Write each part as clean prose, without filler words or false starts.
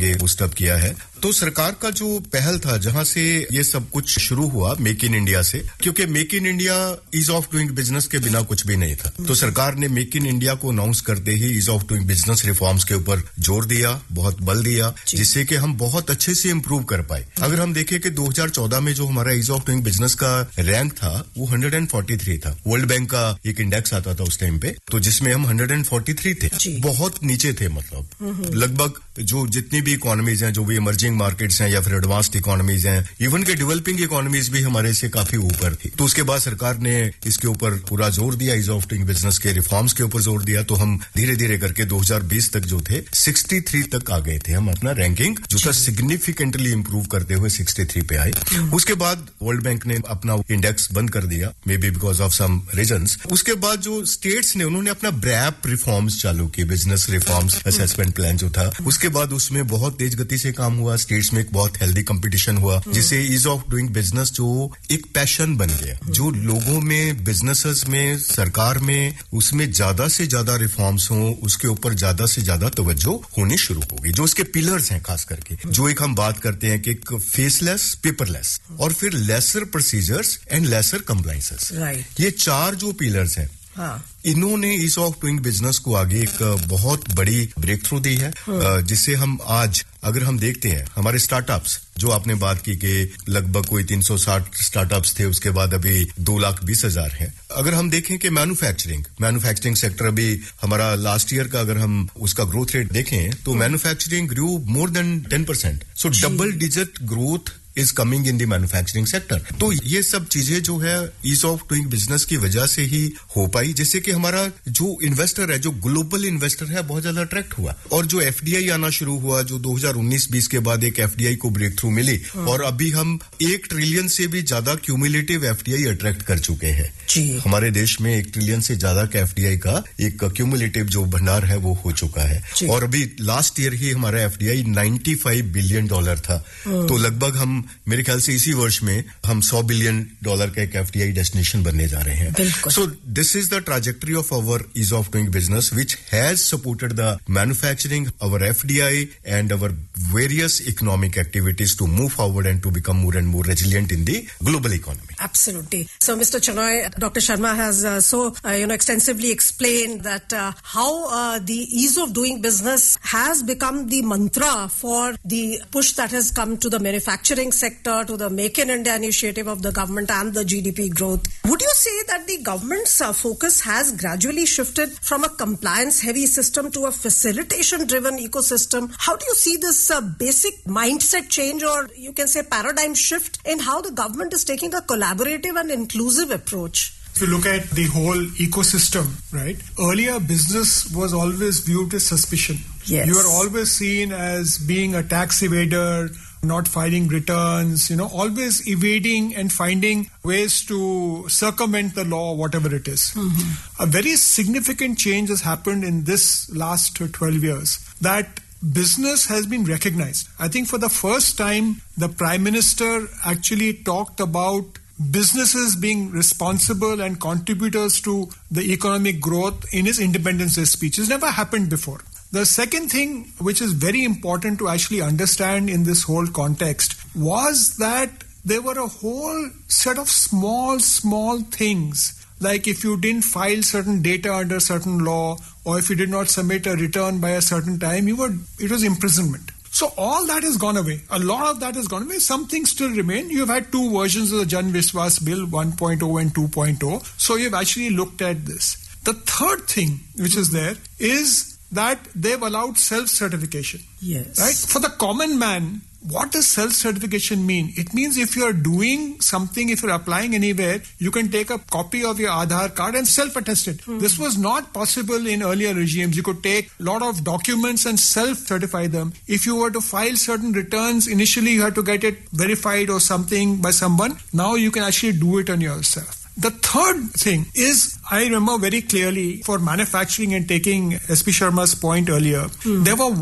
आगे स्टेप किया है। तो सरकार का जो पहल था, जहां से ये सब कुछ शुरू हुआ मेक इन इंडिया से, क्योंकि make in India ease of doing business के बिना कुछ भी नहीं था। तो सरकार ने मेक इन इंडिया को अनाउंस करते ही ease of doing business reforms के ऊपर जोर दिया, बहुत बल दिया, जिससे कि हम बहुत अच्छे से इंप्रूव कर पाए। अगर हम देखें कि 2014 में जो हमारा ईज ऑफ डूइंग बिजनेस का रैंक था वो 143 था। वर्ल्ड बैंक का एक इंडेक्स आता था उस टाइम पे, तो जिसमें हम 143 थे, बहुत नीचे थे। मतलब लगभग जो जितनी भी इकोनॉमीज हैं, जो भी इमर्जिंग मार्केट्स हैं या फिर एडवांस्ड इकोनॉमीज हैं, इवन के डेवलपिंग इकोनॉमीज भी हमारे से काफी ऊपर थी। तो उसके बाद सरकार ने इसके ऊपर पूरा जोर दिया, ईज ऑफ डूइंग बिजनेस के रिफॉर्म्स के ऊपर जोर दिया। तो हम धीरे धीरे करके 2020 तक जो थे 63 तक आ गए थे। हम अपना रैंकिंग जो था सिग्निफिकेंटली इंप्रूव करते हुए 63 पे आए। उसके बाद वर्ल्ड बैंक ने अपना इंडेक्स बंद कर दिया, may be because of some reasons. उसके बाद जो स्टेट्स ने, उन्होंने अपना ब्रैप रिफॉर्म्स चालू किए, बिजनेस रिफॉर्म्स असेसमेंट प्लान जो था। उसके बाद उसमें बहुत तेज गति से काम हुआ, स्टेट्स में एक बहुत हेल्दी कंपटीशन हुआ, जिससे ईज ऑफ डूइंग बिजनेस जो एक पैशन बन गया, जो लोगों में, बिजनेसेस में, सरकार में, उसमें ज्यादा से ज्यादा रिफॉर्म्स हो, उसके ऊपर ज्यादा से ज्यादा तवज्जो होनी शुरू हो गई। जो उसके पिलर्स हैं, खास करके जो एक हम बात करते हैं कि एक फेसलेस, पेपरलेस, और फिर laser procedures and lesser compliances, ये चार जो पिलर्स हैं, इन्होंने ईज ऑफ डूइंग बिजनेस को आगे एक बहुत बड़ी ब्रेक थ्रू दी है, जिससे हम आज अगर हम देखते हैं हमारे स्टार्टअप्स, जो आपने बात की कि लगभग कोई 360 स्टार्टअप्स थे, उसके बाद अभी 2,20,000 हैं। अगर हम देखें कि मैन्युफैक्चरिंग सेक्टर अभी हमारा लास्ट ईयर का अगर हम उसका ग्रोथ रेट देखें तो manufacturing Guru more than 10%, so double digit growth is coming in the manufacturing sector। तो ये सब चीजें जो है ease of doing business की वजह से ही हो पाई, जिससे कि हमारा जो इन्वेस्टर है, जो ग्लोबल इन्वेस्टर है, बहुत ज्यादा अट्रैक्ट हुआ। और जो एफडीआई आना शुरू हुआ, जो 2019-20 के बाद एक एफडीआई को ब्रेक थ्रू मिली, और अभी हम 1 ट्रिलियन से भी ज्यादा क्यूमुलेटिव एफडीआई अट्रैक्ट कर चुके हैं। हमारे देश में 1 ट्रिलियन से ज्यादा का एफडीआई का एक क्यूमुलेटिव जो भंडार है वो हो चुका है। और अभी लास्ट ईयर ही हमारा एफडीआई $95 बिलियन था। तो लगभग हम, मेरे ख्याल से इसी वर्ष में हम $100 बिलियन का एक एफडीआई डेस्टिनेशन बनने जा रहे हैं। So this is the trajectory of our ease of doing business which has supported the manufacturing, our FDI and our various economic activities to move forward and to become more and more resilient in the global economy. Absolutely. So Mr. Chanoy, Dr. Sharma has extensively explained that how the ease of doing business has become the mantra for the push that has come to the manufacturing sector, to the Make in India initiative of the government and the GDP growth. Would you say that the government's focus has gradually shifted from a compliance-heavy system to a facilitation-driven ecosystem? How do you see this basic mindset change, or you can say paradigm shift, in how the government is taking a collaborative and inclusive approach? If you look at the whole ecosystem, right? Earlier, business was always viewed with suspicion. Yes. You are always seen as being a tax evader, not filing returns, always evading and finding ways to circumvent the law, whatever it is. A very significant change has happened in this last 12 years, that business has been recognized. I think for the first time, the Prime Minister actually talked about businesses being responsible and contributors to the economic growth in his Independence Day speech. It's never happened before. The second thing, which is very important to actually understand in this whole context, was that there were a whole set of small things, like if you didn't file certain data under certain law, or if you did not submit a return by a certain time, it was imprisonment. So all that has gone away. A lot of that has gone away. Some things still remain. You've had 2 versions of the Jan Viswas Bill, 1.0 and 2.0. So you've actually looked at this. The third thing which is there is that they've allowed self-certification. Yes. Right? For the common man, what does self-certification mean? It means if you're doing something, if you're applying anywhere, you can take a copy of your Aadhaar card and self-attest it. This was not possible in earlier regimes. You could take a lot of documents and self-certify them. If you were to file certain returns, initially you had to get it verified or something by someone. Now you can actually do it on yourself. The third thing is, I remember very clearly for manufacturing, and taking S.P. Sharma's point earlier, there were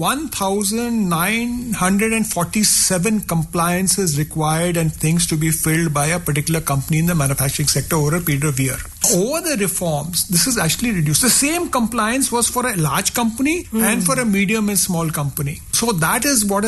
1,947 compliances required and things to be filled by a particular company in the manufacturing sector over a period of a year. Over the reforms, this is actually reduced. The same compliance was for a large company and for a medium and small company. So that is what